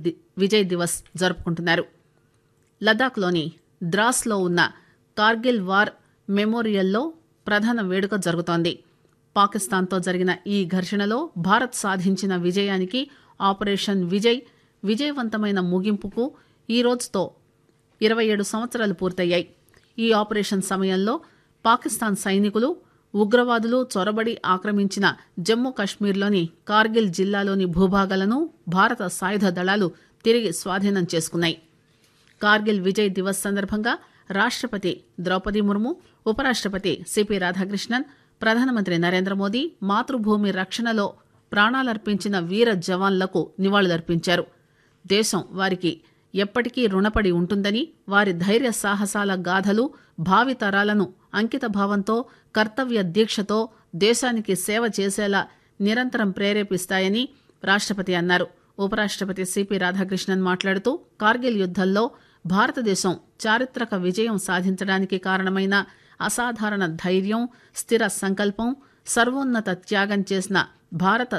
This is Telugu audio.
విజయ్ దివస్ జరుపుకుంటున్నారు. లద్దాఖ్లోని ద్రాస్లో ఉన్న కార్గిల్ వార్ మెమోరియల్లో ప్రధాన వేడుక జరుగుతోంది. పాకిస్తాన్తో జరిగిన ఈ ఘర్షణలో భారత్ సాధించిన విజయానికి ఆపరేషన్ విజయ్ విజయవంతమైన ముగింపుకు ఈ రోజుతో 27 సంవత్సరాలు పూర్తయ్యాయి. ఈ ఆపరేషన్ సమయంలో పాకిస్తాన్ సైనికులు ఉగ్రవాదులు చొరబడి ఆక్రమించిన జమ్మూ కశ్మీర్లోని కార్గిల్ జిల్లాలోని భూభాగాలను భారత సాయుధ దళాలు తిరిగి స్వాధీనం చేసుకున్నాయి. కార్గిల్ విజయ్ దివస్ సందర్భంగా రాష్టపతి ద్రౌపది ముర్ము, ఉపరాష్టపతి సిపి రాధాకృష్ణన్, ప్రధానమంత్రి నరేంద్ర మోదీ మాతృభూమి రక్షణలో ప్రాణాలర్పించిన వీర జవాన్లకు నివాళులర్పించారు. దేశం వారికి ఎప్పటికీ రుణపడి ఉంటుందని, వారి ధైర్య సాహసాల గాథలు భావితరాలను అంకిత భావంతో కర్తవ్య దీక్షతో దేశానికి సేవ చేసేలా నిరంతరం ప్రేరేపిస్తాయని రాష్టపతి అన్నారు. ఉపరాష్టపతి సిపి రాధాకృష్ణన్ మాట్లాడుతూ కార్గిల్ యుద్దంలో భారతదేశం చారిత్రక విజయం సాధించడానికి కారణమైన అసాధారణ ధైర్యం, స్థిర సంకల్పం, సర్వోన్నత త్యాగం చేసిన భారత